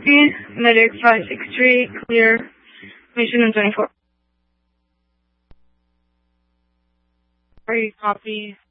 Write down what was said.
copy. Medic 563, clear. Mission on 24. 3, copy.